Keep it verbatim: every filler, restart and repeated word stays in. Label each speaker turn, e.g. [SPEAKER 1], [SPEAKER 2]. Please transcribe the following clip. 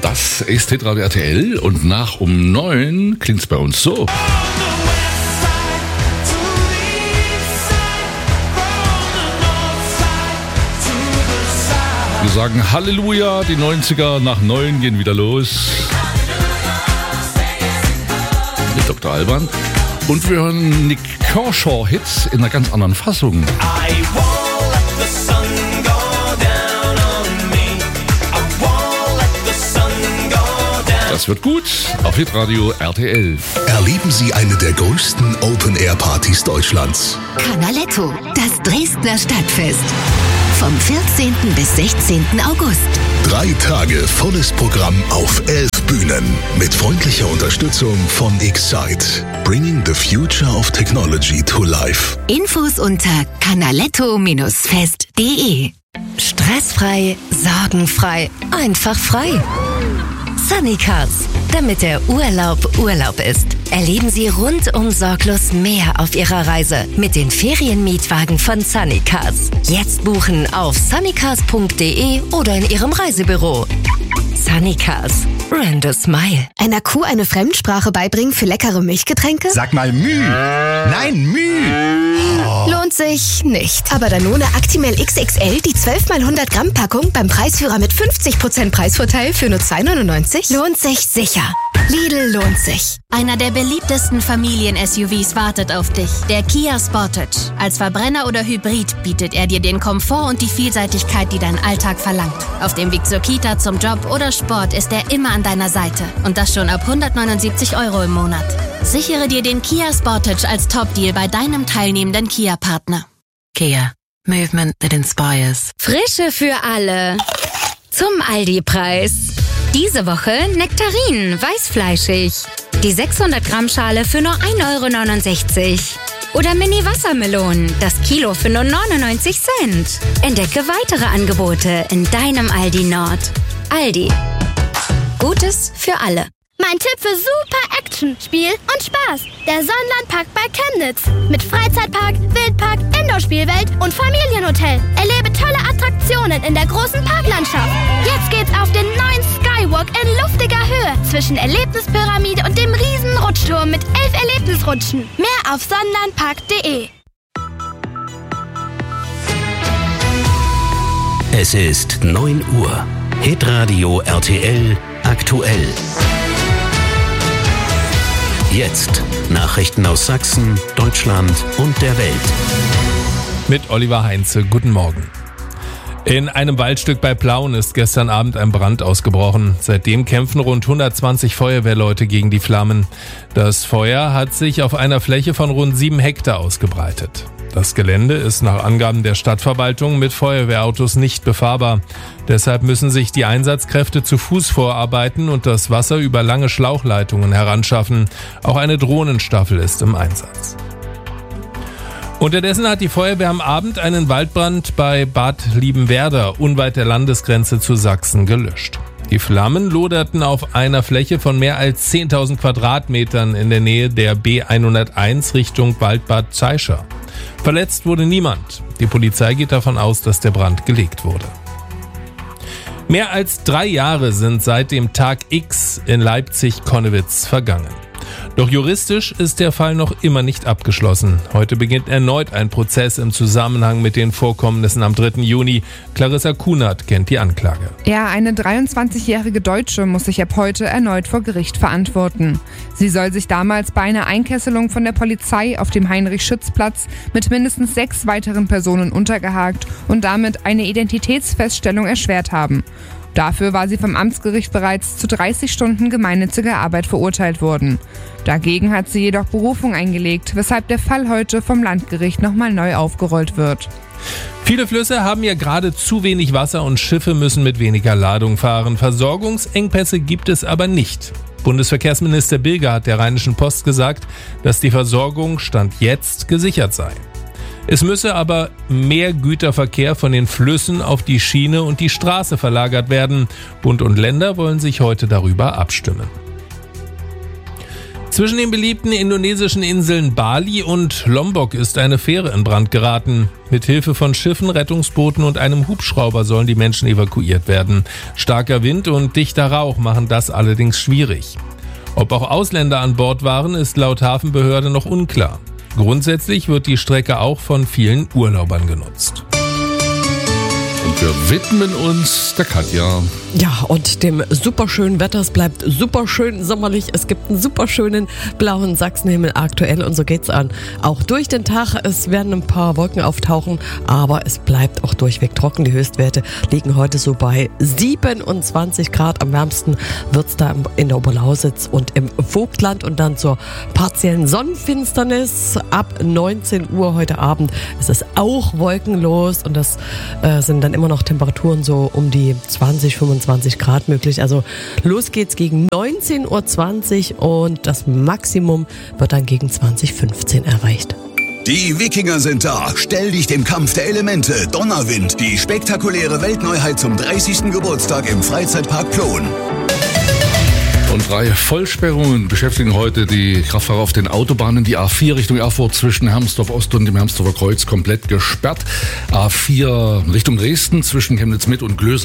[SPEAKER 1] Das ist Hitradio R T L und nach um neun klingt's bei uns so. Wir sagen Halleluja, die neunziger nach neun gehen wieder los. Mit Doktor Alban. Und wir hören Nick Kershaw-Hits in einer ganz anderen Fassung. Das wird gut auf Hitradio R T L.
[SPEAKER 2] Erleben Sie eine der größten Open-Air-Partys Deutschlands.
[SPEAKER 3] Canaletto, das Dresdner Stadtfest. Vom vierzehnten bis sechzehnten August.
[SPEAKER 2] Drei Tage volles Programm auf elf Bühnen. Mit freundlicher Unterstützung von Excite. Bringing the future of technology to life.
[SPEAKER 3] Infos unter canaletto fest punkt de. Stressfrei, sorgenfrei, einfach frei. Sunny Cars, damit der Urlaub Urlaub ist. Erleben Sie rundum sorglos mehr auf Ihrer Reise mit den Ferienmietwagen von Sunny Cars. Jetzt buchen auf sunny cars punkt de oder in Ihrem Reisebüro. Sunny Cars. Rent a smile.
[SPEAKER 4] Einer Kuh eine Fremdsprache beibringen für leckere Milchgetränke?
[SPEAKER 5] Sag mal Müh. Nein, Müh.
[SPEAKER 4] Oh. Lohnt sich nicht. Aber Danone Actimel X X L, die zwölf mal hundert Gramm Packung beim Preisführer mit fünfzig Prozent Preisvorteil für nur zwei neunundneunzig? Lohnt sich sicher. Lidl lohnt sich.
[SPEAKER 6] Einer der beliebtesten Familien-S U Vs wartet auf dich. Der Kia Sportage. Als Verbrenner oder Hybrid bietet er dir den Komfort und die Vielseitigkeit, die dein Alltag verlangt. Auf dem Weg zur Kita, zum Job oder Sport ist er immer an deiner Seite. Und das schon ab hundertneunundsiebzig Euro im Monat. Sichere dir den Kia Sportage als Top-Deal bei deinem teilnehmenden Kia-Partner.
[SPEAKER 7] Kia. Movement that inspires.
[SPEAKER 8] Frische für alle. Zum Aldi-Preis. Diese Woche Nektarinen, weißfleischig. Die sechshundert Gramm Schale für nur ein Euro neunundsechzig. Oder Mini-Wassermelonen, das Kilo für nur neunundneunzig Cent. Entdecke weitere Angebote in deinem Aldi Nord. Aldi. Gutes für alle.
[SPEAKER 9] Mein Tipp für super Action, Spiel und Spaß. Der Sonnenlandpark bei Chemnitz. Mit Freizeitpark, Wildpark, Indoor-Spielwelt und Familienhotel. Erlebe tolle Attraktionen in der großen Parklandschaft. Jetzt geht's auf den neuen Skywalk in luftiger Höhe zwischen Erlebnispyramide und dem riesen Rutschturm mit elf Erlebnisrutschen. Mehr auf sonnenlandpark punkt de.
[SPEAKER 10] Es ist neun Uhr. Hitradio R T L aktuell. Jetzt Nachrichten aus Sachsen, Deutschland und der Welt.
[SPEAKER 11] Mit Oliver Heinze, guten Morgen. In einem Waldstück bei Plauen ist gestern Abend ein Brand ausgebrochen. Seitdem kämpfen rund hundertzwanzig Feuerwehrleute gegen die Flammen. Das Feuer hat sich auf einer Fläche von rund sieben Hektar ausgebreitet. Das Gelände ist nach Angaben der Stadtverwaltung mit Feuerwehrautos nicht befahrbar. Deshalb müssen sich die Einsatzkräfte zu Fuß vorarbeiten und das Wasser über lange Schlauchleitungen heranschaffen. Auch eine Drohnenstaffel ist im Einsatz. Unterdessen hat die Feuerwehr am Abend einen Waldbrand bei Bad Liebenwerda unweit der Landesgrenze zu Sachsen gelöscht. Die Flammen loderten auf einer Fläche von mehr als zehntausend Quadratmetern in der Nähe der B hunderteins Richtung Waldbad Zeischer. Verletzt wurde niemand. Die Polizei geht davon aus, dass der Brand gelegt wurde. Mehr als drei Jahre sind seit dem Tag X in Leipzig-Konnewitz vergangen. Doch juristisch ist der Fall noch immer nicht abgeschlossen. Heute beginnt erneut ein Prozess im Zusammenhang mit den Vorkommnissen am dritten Juni. Clarissa Kunert kennt die Anklage.
[SPEAKER 12] Ja, eine dreiundzwanzigjährige Deutsche muss sich ab heute erneut vor Gericht verantworten. Sie soll sich damals bei einer Einkesselung von der Polizei auf dem Heinrich-Schütz-Platz mit mindestens sechs weiteren Personen untergehakt und damit eine Identitätsfeststellung erschwert haben. Dafür war sie vom Amtsgericht bereits zu dreißig Stunden gemeinnütziger Arbeit verurteilt worden. Dagegen hat sie jedoch Berufung eingelegt, weshalb der Fall heute vom Landgericht nochmal neu aufgerollt wird.
[SPEAKER 11] Viele Flüsse haben ja gerade zu wenig Wasser und Schiffe müssen mit weniger Ladung fahren. Versorgungsengpässe gibt es aber nicht. Bundesverkehrsminister Bilger hat der Rheinischen Post gesagt, dass die Versorgung Stand jetzt gesichert sei. Es müsse aber mehr Güterverkehr von den Flüssen auf die Schiene und die Straße verlagert werden. Bund und Länder wollen sich heute darüber abstimmen. Zwischen den beliebten indonesischen Inseln Bali und Lombok ist eine Fähre in Brand geraten. Mit Hilfe von Schiffen, Rettungsbooten und einem Hubschrauber sollen die Menschen evakuiert werden. Starker Wind und dichter Rauch machen das allerdings schwierig. Ob auch Ausländer an Bord waren, ist laut Hafenbehörde noch unklar. Grundsätzlich wird die Strecke auch von vielen Urlaubern genutzt.
[SPEAKER 1] Und wir widmen uns der Katja.
[SPEAKER 13] Ja, und dem superschönen Wetter. Es bleibt superschön sommerlich. Es gibt einen superschönen blauen Sachsenhimmel aktuell und so geht's an. Auch durch den Tag. Es werden ein paar Wolken auftauchen, aber es bleibt auch durchweg trocken. Die Höchstwerte liegen heute so bei siebenundzwanzig Grad. Am wärmsten wird's da in der Oberlausitz und im Vogtland und dann zur partiellen Sonnenfinsternis ab neunzehn Uhr heute Abend. Es ist auch wolkenlos und das äh, sind dann immer noch Temperaturen so um die zwanzig, fünfundzwanzig Grad möglich. Also los geht's gegen neunzehn Uhr zwanzig und das Maximum wird dann gegen zwanzig fünfzehn erreicht.
[SPEAKER 2] Die Wikinger sind da. Stell dich dem Kampf der Elemente. Donnerwind, die spektakuläre Weltneuheit zum dreißigsten Geburtstag im Freizeitpark Plon.
[SPEAKER 1] Und drei Vollsperrungen beschäftigen heute die Kraftfahrer auf den Autobahnen. Die A vier Richtung Erfurt zwischen Hermsdorf Ost und dem Hermsdorfer Kreuz komplett gesperrt. A vier Richtung Dresden zwischen Chemnitz Mitte und Glöser